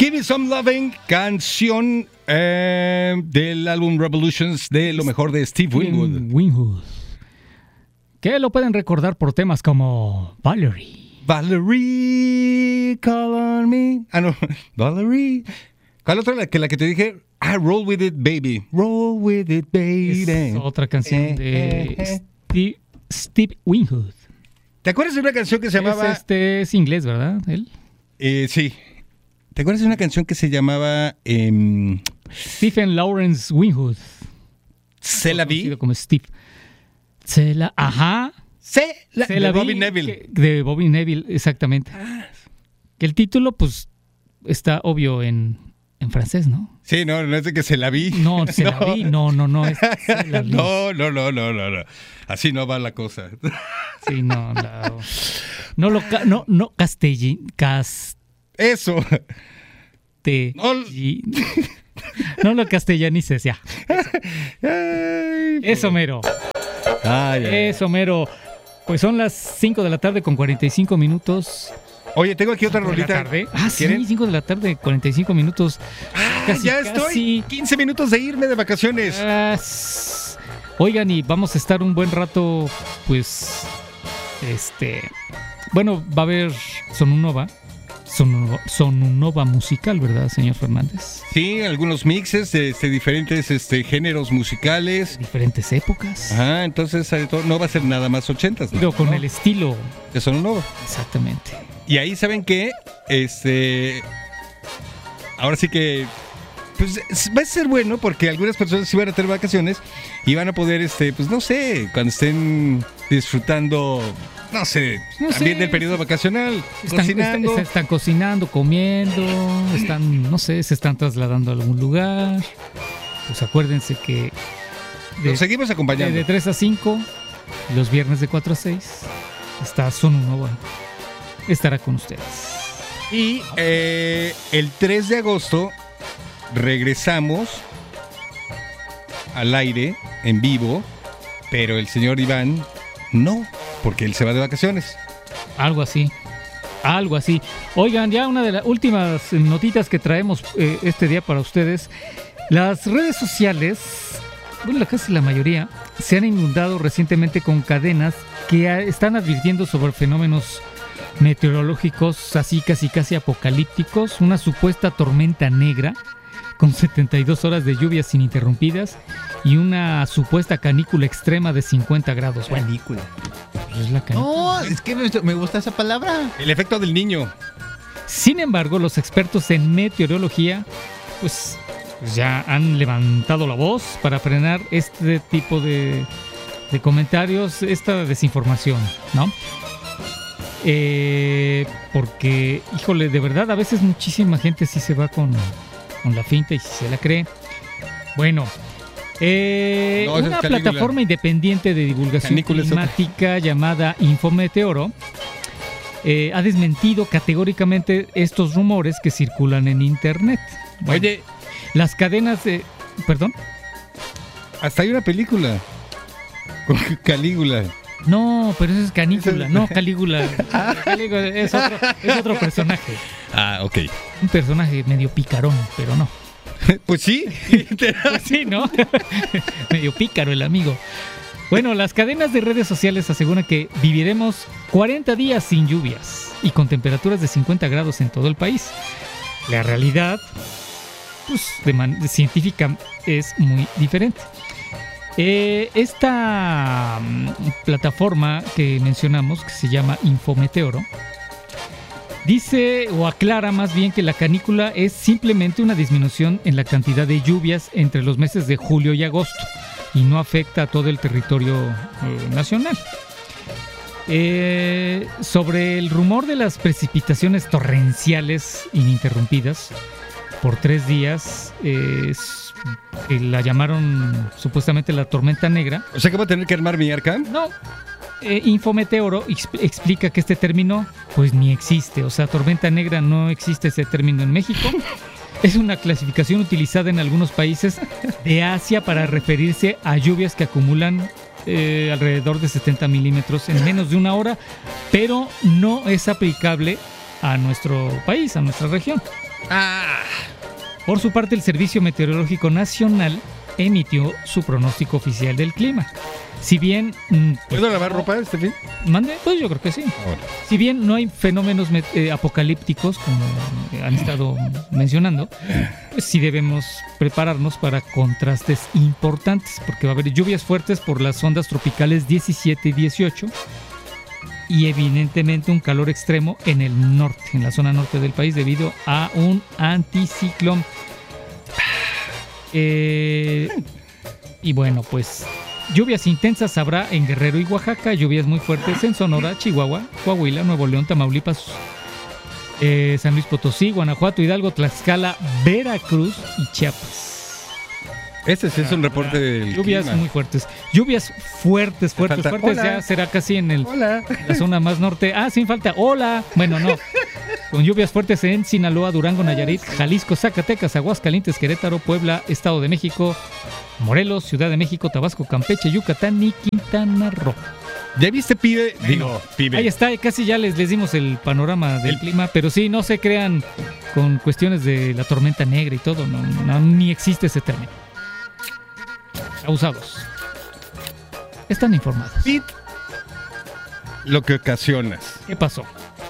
Give Me Some Loving, canción del álbum Revolutions de lo mejor de Steve Winwood. Que lo pueden recordar por temas como Valerie, call on me. No, Valerie. ¿Cuál otra? La que te dije. Roll With It, Baby. Roll With It, Baby. Es otra canción de Steve Winwood. ¿Te acuerdas de una canción que se llamaba... Es inglés, ¿verdad? ¿Él? Sí. ¿Te acuerdas de una canción que se llamaba... Stephen Lawrence Winwood. Se la vi. Como Steve. Ajá. De Bobby Neville. De Bobby Neville, exactamente. Que el título, pues, está obvio en francés, ¿no? Sí, no es de que se la vi. No, se la vi. No. Se la vi. No. Así no va la cosa. Sí, no. No Eso. No lo castellanices, ya. Eso mero. Eso mero. Pues son las 5 de la tarde con 45 minutos. Oye, tengo aquí otra rolita. Sí, 5 de la tarde, 45 minutos. Ya estoy 15 minutos de irme de vacaciones. Oigan, y vamos a estar un buen rato, pues, bueno, va a haber Sonunova musical, ¿verdad, señor Fernández? Sí, algunos mixes de diferentes géneros musicales. Diferentes épocas. Entonces no va a ser nada más 80s, ¿no? Pero con el estilo de Sonunova. Exactamente. Y ahí, ¿saben qué? Ahora sí que pues va a ser bueno porque algunas personas sí van a tener vacaciones y van a poder, pues no sé, cuando estén disfrutando, no sé, también del periodo vacacional, cocinando. Están cocinando, comiendo, se están trasladando a algún lugar. Pues acuérdense que nos seguimos acompañando. De 3 a 5, los viernes de 4 a 6, está Sonunova. Estará con ustedes. Y el 3 de agosto regresamos al aire, en vivo, pero el señor Iván no, porque él se va de vacaciones. Algo así. Oigan, ya una de las últimas notitas que traemos este día para ustedes. Las redes sociales, bueno, casi la mayoría, se han inundado recientemente con cadenas que están advirtiendo sobre fenómenos meteorológicos así casi apocalípticos, una supuesta tormenta negra con 72 horas de lluvias ininterrumpidas y una supuesta canícula extrema de 50 grados. Canícula. Es la canícula. No, es que me gusta esa palabra. El efecto del niño. Sin embargo, los expertos en meteorología pues ya han levantado la voz para frenar este tipo de comentarios, esta desinformación, ¿no? Porque, híjole, de verdad, a veces muchísima gente sí se va con la finta y si se la cree. Bueno, una plataforma independiente de divulgación climática llamada Infometeoro ha desmentido categóricamente estos rumores que circulan en internet. Bueno, oye, las cadenas de... ¿Perdón? Hasta hay una película con Calígula. No, pero eso es Canícula, no Calígula. Calígula es otro personaje. Ok. Un personaje medio picarón, pero no. Pues sí. Pues sí, ¿no? Medio pícaro el amigo. Bueno, las cadenas de redes sociales aseguran que viviremos 40 días sin lluvias y con temperaturas de 50 grados en todo el país. La realidad, pues, de científica es muy diferente. Esta plataforma que mencionamos, que se llama Infometeoro, dice o aclara más bien que la canícula es simplemente una disminución en la cantidad de lluvias entre los meses de julio y agosto y no afecta a todo el territorio nacional. Sobre el rumor de las precipitaciones torrenciales ininterrumpidas por 3 días, que la llamaron supuestamente la tormenta negra. O sea que voy a tener que armar mi arca. No, Infometeoro explica que este término pues ni existe, o sea, tormenta negra no existe ese término en México. Es una clasificación utilizada en algunos países de Asia para referirse a lluvias que acumulan alrededor de 70 milímetros en menos de una hora, pero no es aplicable a nuestro país, a nuestra región. Por su parte, el Servicio Meteorológico Nacional emitió su pronóstico oficial del clima. Si bien... ¿Puedo lavar ropa este fin? ¿Mande? Pues yo creo que sí. Ahora. Si bien no hay fenómenos apocalípticos, como han estado mencionando, pues sí debemos prepararnos para contrastes importantes, porque va a haber lluvias fuertes por las ondas tropicales 17 y 18, y evidentemente un calor extremo en el norte, en la zona norte del país, debido a un anticiclón. Y bueno, pues... lluvias intensas habrá en Guerrero y Oaxaca, lluvias muy fuertes en Sonora, Chihuahua, Coahuila, Nuevo León, Tamaulipas, San Luis Potosí, Guanajuato, Hidalgo, Tlaxcala, Veracruz y Chiapas. Este sí es un reporte del lluvias clima. muy fuertes. Lluvias fuertes, Falta, hola. ya será casi en Hola. la zona más norte. Sin falta, hola. Bueno, no. Con lluvias fuertes en Sinaloa, Durango, Nayarit, Jalisco, Zacatecas, Aguascalientes, Querétaro, Puebla, Estado de México, Morelos, Ciudad de México, Tabasco, Campeche, Yucatán y Quintana Roo. ¿Ya viste, pibe? Digo, pibe. Ahí está, casi ya les dimos el panorama del clima, pero sí, no se crean con cuestiones de la tormenta negra y todo, no, ni existe ese término. Abusados. Están informados. Sí. Lo que ocasionas. ¿Qué pasó?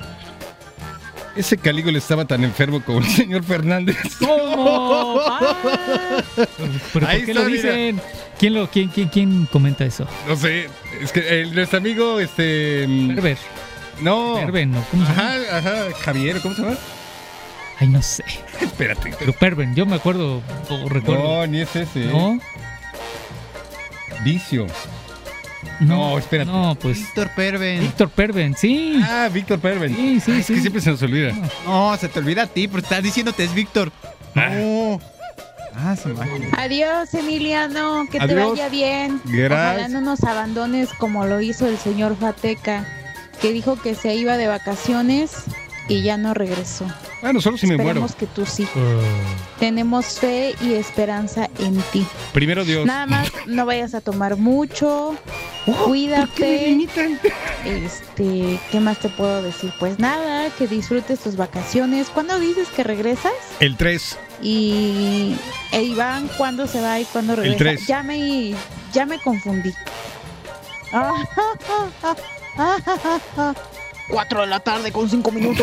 Ese Calígula estaba tan enfermo como el señor Fernández. ¿Cómo? ¿Pero Ahí por qué está, lo dicen? ¿Quién comenta eso? No sé, es que nuestro amigo, Perver. No. Perver, ¿no? ¿Cómo se llama? Ajá, Javier, ¿cómo se llama? Ay, no sé. Espérate. Pero Perver, yo me acuerdo, o recuerdo. No, ni es ese. ¿No? Vicio. No, espérate. No, pues... Víctor Perven. Víctor Perven, sí. Víctor Perven. Sí. Es que siempre se nos olvida. No, se te olvida a ti, porque estás diciéndote es Víctor. No. Se me va. Adiós, Emiliano, que te Adiós. vaya bien. Gracias. Ojalá no nos abandones como lo hizo el señor Fateca, que dijo que se iba de vacaciones y ya no regresó. Bueno, solo si me muero. Esperemos que tú sí. Tenemos fe y esperanza en ti. Primero Dios. Nada más no vayas a tomar mucho. Cuídate. ¿Qué más te puedo decir? Pues nada, que disfrutes tus vacaciones. ¿Cuándo dices que regresas? El 3. Y Iván, ¿cuándo se va y cuándo regresa? El 3. Ya me confundí. 4 de la tarde con 5 minutos.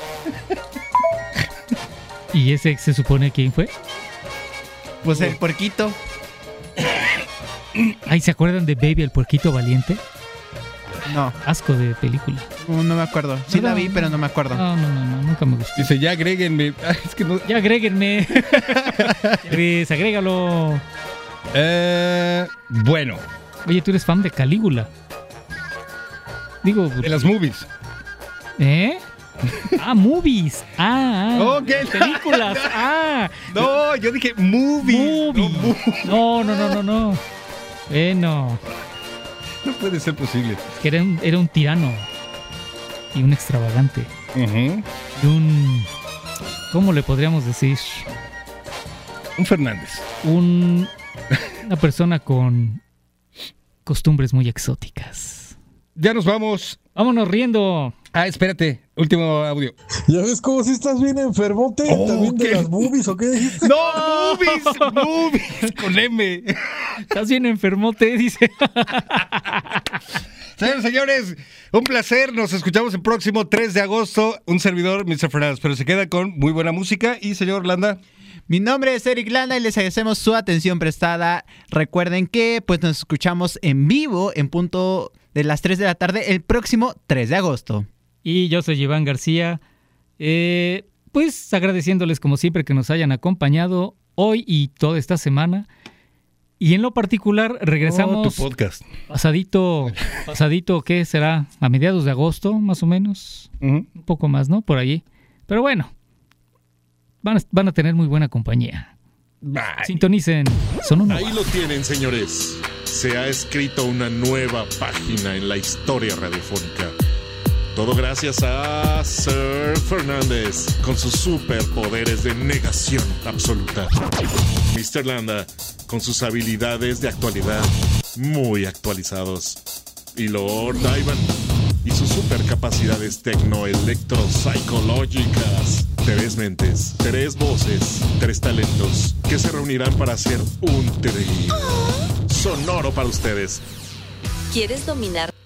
¿Y ese se supone quién fue? Pues el puerquito. Ay, ¿se acuerdan de Baby, el puerquito valiente? No, Asco de película. no me acuerdo. Sí No. la vi, pero no me acuerdo. No, nunca me gustó. Dice, ya agréguenme. Es que no. Ya agréguenme. Luis, agrégalo. Bueno, Oye, tú eres fan de Calígula. Digo, de las movies. ¿eh? Movies. Ok. Películas. No, yo dije movies. Movie. No. No puede ser posible. que era un tirano y un extravagante. Ujú. Y un... ¿Cómo le podríamos decir? Un Fernández. Una persona con costumbres muy exóticas. Ya nos vamos. Vámonos riendo. Espérate. Último audio. ¿Ya ves cómo si estás bien enfermote? ¿También de ¿qué? las boobies o qué dijiste? No, movies con M. Estás bien enfermote, dice. Señores, un placer. Nos escuchamos el próximo 3 de agosto. Un servidor, Mr. Fernández, pero se queda con muy buena música. Y señor Landa. Mi nombre es Eric Landa y les agradecemos su atención prestada. Recuerden que pues nos escuchamos en vivo en punto de las 3 de la tarde el próximo 3 de agosto. Y yo soy Iván García. Pues agradeciéndoles como siempre que nos hayan acompañado hoy y toda esta semana. Y en lo particular regresamos tu podcast. pasadito, ¿qué será? A mediados de agosto, más o menos. Ujú. Un poco más, ¿no? Por allí. Pero bueno, van a tener muy buena compañía. Bye. Sintonicen Sonora. Ahí lo tienen, señores. Se ha escrito una nueva página en la historia radiofónica. Todo gracias a Sir Fernández con sus superpoderes de negación absoluta. Mr. Landa con sus habilidades de actualidad muy actualizados. Y Lord Ivan y su supercapacidad capacidades tecno-electro-psicológicas. 3 mentes, 3 voces, 3 talentos que se reunirán para hacer un trío sonoro para ustedes. ¿Quieres dominar